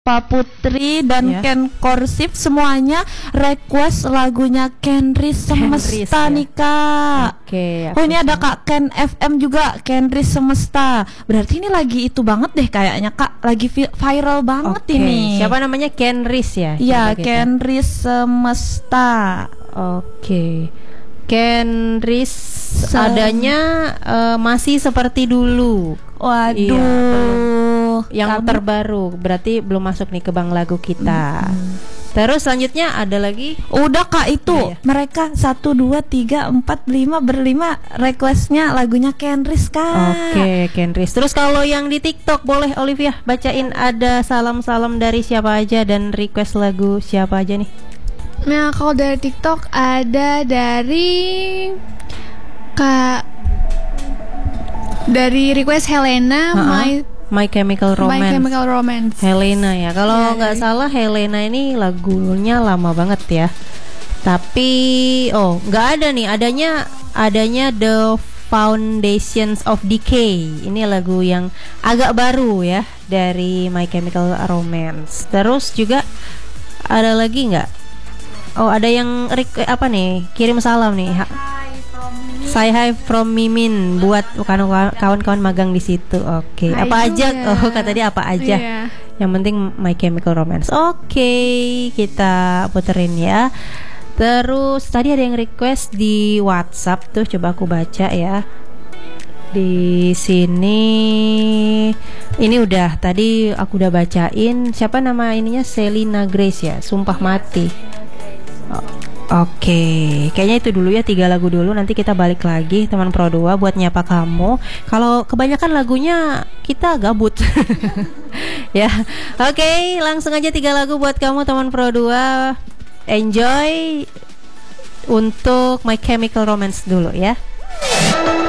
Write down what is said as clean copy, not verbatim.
Pak Putri dan Ya. Ken Korsif semuanya request lagunya Kenris Semesta ya. nih Kak. Oke. Oh ini ada Kak Ken FM juga, Kenris Semesta. Berarti ini lagi itu banget deh kayaknya Kak, lagi viral banget Oke. ini. Siapa namanya? Kenris ya? Iya, Coba kita. Kenris Semesta. Oke. Kenris adanya masih seperti dulu. Waduh. Yang Kami- terbaru berarti belum masuk nih ke bank lagu kita. Terus selanjutnya ada lagi. Udah Kak itu Iya, iya. mereka 1, 2, 3, 4, 5 berlima requestnya lagunya Kenris Kak. Oke, Kenris. Terus kalau yang di TikTok boleh Olivia bacain ada salam-salam dari siapa aja dan request lagu siapa aja nih? Nah, kalau dari TikTok ada dari request Helena, My Chemical Romance. My Chemical Romance. Helena ya. Kalau Iya, nggak salah Helena ini lagunya lama banget ya. Tapi nggak ada nih. Adanya The Foundations of Decay. Ini lagu yang agak baru ya dari My Chemical Romance. Terus juga ada lagi nggak? Oh, ada yang apa nih? Kirim salam nih. Say hi from Mimin buat kawan-kawan magang di situ. Oke. Apa aja? Ayu ya. Oh, kata dia apa aja. Iya. Yang penting My Chemical Romance. Oke, kita puterin ya. Terus tadi ada yang request di WhatsApp tuh, coba aku baca ya. Di sini ini udah tadi aku udah bacain. Siapa nama ininya? Selina Grace ya. Sumpah Mati. Oke, kayaknya itu dulu ya, 3 lagu dulu. Nanti kita balik lagi teman Pro 2 buat nyapa kamu. Kalau kebanyakan lagunya kita gabut. Ya. Oke, langsung aja 3 lagu buat kamu teman Pro 2. Enjoy untuk My Chemical Romance dulu ya.